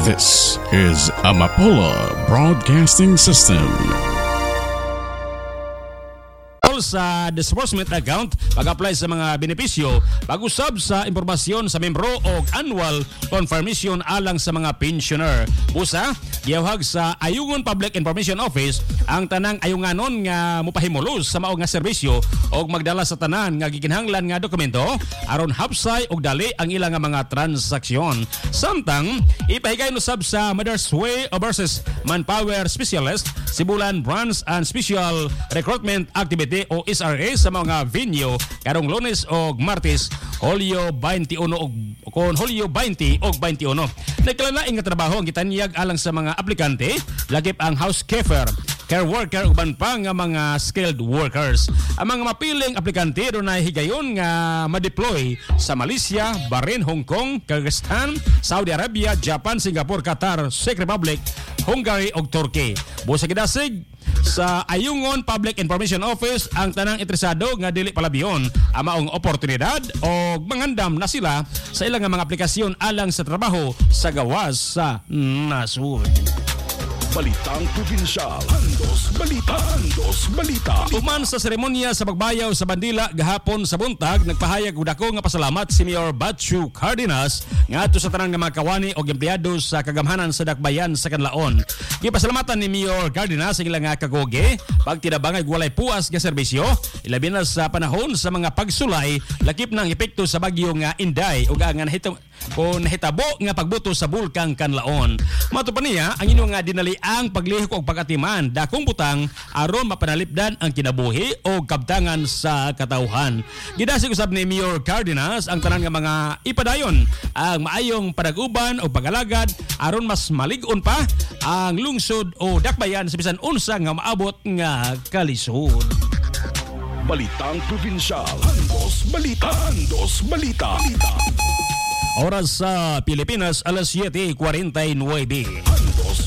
This is Amapola Broadcasting System. Sa disbursement account, pag-apply sa mga benepisyo, pag-usab sa impormasyon sa membro o annual confirmation alang sa mga pensioner. Busa, giyawhag sa Ayungon Public Information Office ang tanang ayunganon nga mopahimulos sa maong nga serbisyo o magdala sa tanan nga gikinahanglan nga dokumento aron hapsay og dali ang ilang nga mga transaksyon. Samtang ipahigay usab sa Mother's Way Overseas Manpower Specialist Sibulan Branch and Special Recruitment Activity o SRA sa mga venue karong Lunes o Martes, Hulyo 21 o Hulyo 20 o 21. Nagkalalaing nga trabaho ang gitanyag alang sa mga aplikante, lagip ang housekeeper, care worker uban pa nga mga skilled workers. Ang mga mapiling aplikante ron ay higayon nga ma-deploy sa Malaysia, Bahrain, Hong Kong, Kyrgyzstan, Saudi Arabia, Japan, Singapore, Qatar, Czech Republic, Hungary ug Turkey. Busa gidasig sa Ayungon Public Information Office ang tanang interesado nga dili palabiyon ang maong oportunidad o mangandam na sila sa ilang mga aplikasyon alang sa trabaho sa gawas sa nasud. Balitang Probinsyal. Andos Balita. Andos Balita. Human sa seremonya sa pagbayaw sa bandila gahapon sa buntag, nagpahayag og dako nga pasalamat si Mayor Batchu Cardenas ngadto sa tanang nga mga kawani og empleyado sa kagamhanan sa dakbayan sa Kanlaon. Gipasalamatan ni Mayor Cardenas ang ilang nga kagoge pagtinabangay walay puas nga serbisyo ilabi na sa panahon sa mga pagsulay lakip ng epekto sa bagyo nga Inday ug ang nahitabo nga pagbuto sa bulkang Kanlaon. Mato pa niya ang inyong nga dinali ang paglihok og pag-atiman dakong butang aron mapanalipdan ang kinabuhi o kabtangan sa katawhan. Gidasig usab ni Mayor Cardenas ang tanan nga mga ipadayon ang maayong panaguban o pag-alagad aron mas malig-on pa ang lungsod o dakbayan sa bisan unsa nga maabot nga kalisod. Balitang Probinsyal. Andos Balita. Andos Balita. Oras sa Pilipinas, alas 7:49.